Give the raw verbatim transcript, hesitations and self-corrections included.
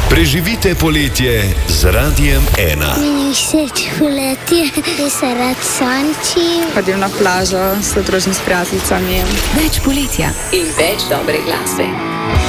Preživite poletje z Radiem ena. Meni všeč poletje, da se rad sončim. Hodim na plažo, se družim s prijateljicami. Več poletja in več dobre glasbe.